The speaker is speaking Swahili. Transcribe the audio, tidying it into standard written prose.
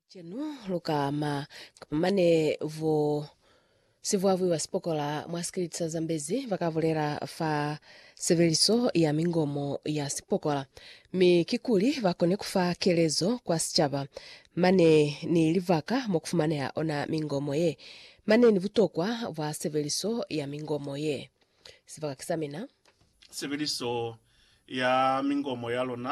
Chenu lukama kapamane vo sivuavuiwa sipokola mwasikilitsa zambezi vakavulera fa seveliso ya mingomo ya sipokola mikikuli vakone kufa kelezo kwa sichava mane ni livaka mokufumane ya ona mingomo ye mane ni vutokwa vwa seveliso ya mingomo ye sivaka kisamina seveliso ya mingomo ya lona